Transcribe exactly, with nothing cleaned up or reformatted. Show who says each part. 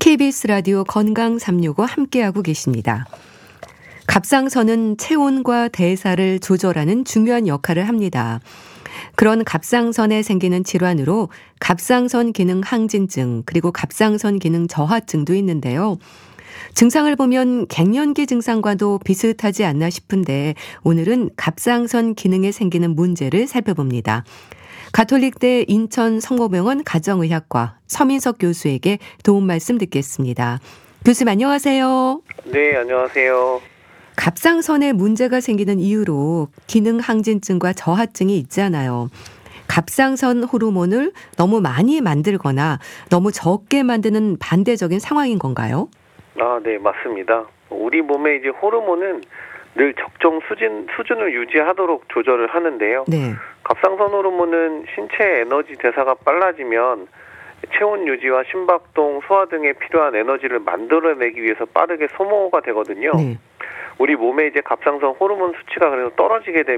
Speaker 1: 케이비에스 라디오 건강 삼육오 함께하고 계십니다. 갑상선은 체온과 대사를 조절하는 중요한 역할을 합니다. 그런 갑상선에 생기는 질환으로 갑상선 기능 항진증 그리고 갑상선 기능 저하증도 있는데요. 증상을 보면 갱년기 증상과도 비슷하지 않나 싶은데 오늘은 갑상선 기능에 생기는 문제를 살펴봅니다. 가톨릭대 인천성모병원 가정의학과 서민석 교수에게 도움 말씀 듣겠습니다. 교수님 안녕하세요.
Speaker 2: 네, 안녕하세요.
Speaker 1: 갑상선에 문제가 생기는 이유로 기능 항진증과 저하증이 있잖아요. 갑상선 호르몬을 너무 많이 만들거나 너무 적게 만드는 반대적인 상황인 건가요?
Speaker 2: 아, 네, 맞습니다. 우리 몸의 이제 호르몬은 늘 적정 수준, 수준을 유지하도록 조절을 하는데요.
Speaker 1: 네.
Speaker 2: 갑상선 호르몬은 신체 에너지 대사가 빨라지면 체온 유지와 심박동, 소화 등에 필요한 에너지를 만들어내기 위해서 빠르게 소모가 되거든요.
Speaker 1: 네.
Speaker 2: 우리 몸에 이제 갑상선 호르몬 수치가 그래서 떨어지게 되면